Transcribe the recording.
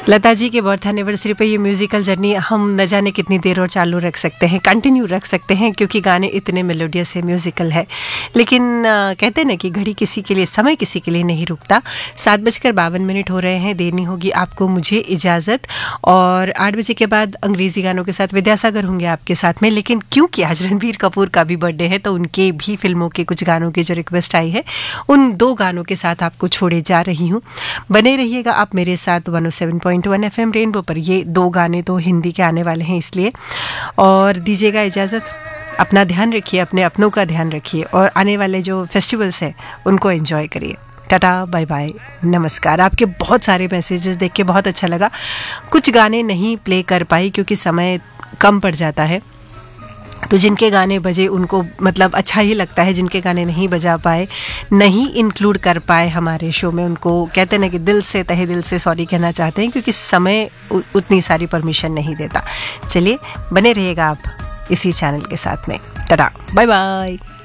लता जी के birth anniversary पे ये म्यूजिकल जर्नी हम न जाने कितनी देर और चालू रख सकते हैं, कंटिन्यू रख सकते हैं, क्योंकि गाने इतने मेलोडियस है, म्यूजिकल है। लेकिन कहते हैं ना कि घड़ी किसी के लिए, समय किसी के लिए नहीं रुकता। 7:52 हो रहे हैं, देनी होगी आपको मुझे इजाज़त। और 8 बजे के बाद अंग्रेज़ी गानों के साथ विद्यासागर होंगे आपके साथ में। लेकिन क्योंकि आज रणबीर कपूर का भी बर्थडे है, तो उनके भी फिल्मों के कुछ गानों की जो रिक्वेस्ट आई है, उन 2 गानों के साथ आपको छोड़े जा रही हूँ। बने रहिएगा आप मेरे साथ 107.1 FM रेनबो पर। ये 2 गाने तो हिंदी के आने वाले हैं इसलिए। और दीजिएगा इजाज़त, अपना ध्यान रखिए, अपने अपनों का ध्यान रखिए, और आने वाले जो फेस्टिवल्स हैं उनको एंजॉय करिए। टाटा, बाय बाय, नमस्कार। आपके बहुत सारे मैसेजेस देख के बहुत अच्छा लगा। कुछ गाने नहीं प्ले कर पाई क्योंकि समय कम पड़ जाता है, तो जिनके गाने बजे उनको मतलब अच्छा ही लगता है, जिनके गाने नहीं बजा पाए, नहीं इंक्लूड कर पाए हमारे शो में, उनको कहते हैं ना कि दिल से, तहे दिल से सॉरी कहना चाहते हैं, क्योंकि समय उतनी सारी परमिशन नहीं देता। चलिए, बने रहिएगा आप इसी चैनल के साथ में। Tata, bye bye.